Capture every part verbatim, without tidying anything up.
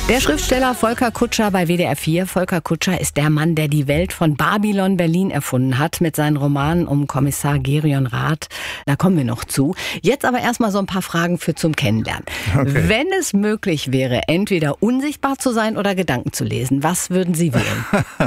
Der Schriftsteller Volker Kutscher bei W D R vier. Volker Kutscher ist der Mann, der die Welt von Babylon Berlin erfunden hat mit seinen Romanen um Kommissar Gerion Rath. Da kommen wir noch zu. Jetzt aber erstmal so ein paar Fragen für zum Kennenlernen. Okay. Wenn es möglich wäre, entweder unsichtbar zu sein oder Gedanken zu lesen, was würden Sie wählen?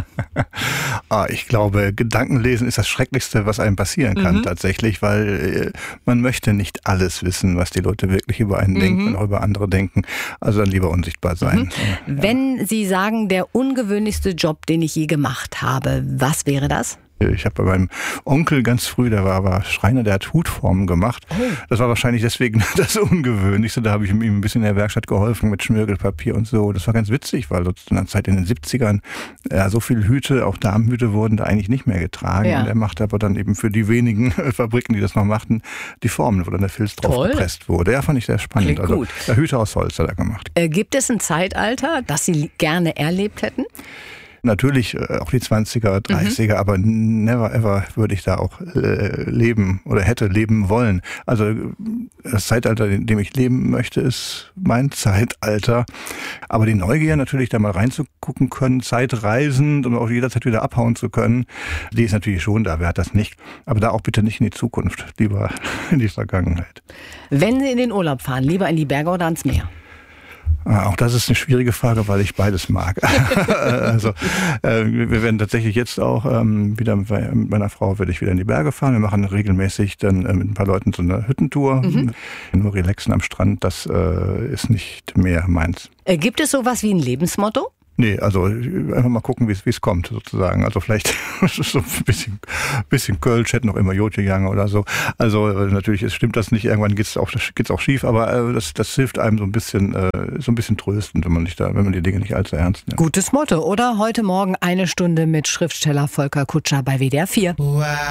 ah, ich glaube, Gedankenlesen ist das Schrecklichste, was einem passieren kann, mhm. tatsächlich, weil äh, man möchte nicht alles wissen, was die Leute wirklich über einen mhm. denken und auch über andere denken. Also dann lieber unsichtbar sein. Mhm. Ja. Wenn Sie sagen, der ungewöhnlichste Job, den ich je gemacht habe, was wäre das? Ich habe bei meinem Onkel ganz früh, der war aber Schreiner, der hat Hutformen gemacht. Oh. Das war wahrscheinlich deswegen das Ungewöhnlichste. Da habe ich ihm ein bisschen in der Werkstatt geholfen mit Schmirgelpapier und so. Das war ganz witzig, weil in der Zeit in den siebzigern ja, so viele Hüte, auch Damenhüte, wurden da eigentlich nicht mehr getragen. Ja. Und er machte aber dann eben für die wenigen Fabriken, die das noch machten, die Formen, wo dann der Filz drauf Toll. gepresst wurde. Ja, fand ich sehr spannend. Klingt also gut. Der Hüte aus Holz hat er gemacht. Äh, gibt es ein Zeitalter, das Sie gerne erlebt hätten? Natürlich äh, auch die zwanziger, dreißiger, mhm. aber never ever würde ich da auch äh, leben oder hätte leben wollen. Also das Zeitalter, in dem ich leben möchte, ist mein Zeitalter. Aber die Neugier natürlich, da mal reinzugucken können, zeitreisend und auch jederzeit wieder abhauen zu können, die ist natürlich schon da, wer hat das nicht. Aber da auch bitte nicht in die Zukunft, lieber in die Vergangenheit. Wenn Sie in den Urlaub fahren, lieber in die Berge oder ans Meer? Auch das ist eine schwierige Frage, weil ich beides mag. also äh, wir werden tatsächlich jetzt auch ähm, wieder mit meiner Frau werde ich wieder in die Berge fahren. Wir machen regelmäßig dann äh, mit ein paar Leuten so eine Hüttentour. Mhm. Nur relaxen am Strand, das äh, ist nicht mehr meins. Äh, gibt es sowas wie ein Lebensmotto? Nee, also einfach mal gucken, wie es kommt sozusagen. Also vielleicht so ein bisschen, bisschen Kölsch, hätte noch immer Jotje gegangen oder so. Also natürlich es stimmt das nicht, irgendwann geht's auch, geht's auch schief, aber das, das hilft einem so ein bisschen, so ein bisschen tröstend, wenn man nicht da, wenn man die Dinge nicht allzu ernst nimmt. Gutes Motto, oder? Heute Morgen eine Stunde mit Schriftsteller Volker Kutscher bei W D R vier. Wow.